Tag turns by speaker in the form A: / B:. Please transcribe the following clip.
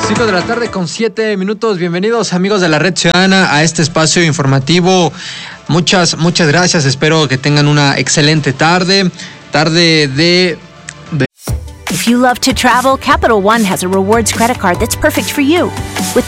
A: 5 de la tarde con 7 minutos. Bienvenidos, amigos de la Red Ciudadana, a este espacio informativo. Muchas gracias. Espero que tengan una excelente tarde de...
B: If you love to travel, Capital One has a rewards credit card that's perfect for you. With